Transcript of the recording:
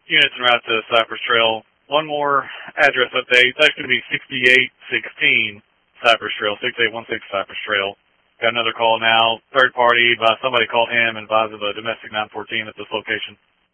Units en route to Cypress Trail. One more address update. It's actually going to be 6816 Cypress Trail, 6816 Cypress Trail. Got another call now. Third party by somebody called him and advised of a domestic 914 at this location.